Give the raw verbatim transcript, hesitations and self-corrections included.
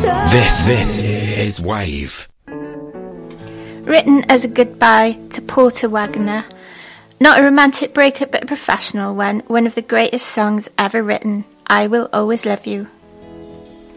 This, this is Wave. Written as a goodbye to Porter Wagoner. Not a romantic breakup, but a professional one. One of the greatest songs ever written. I Will Always Love You.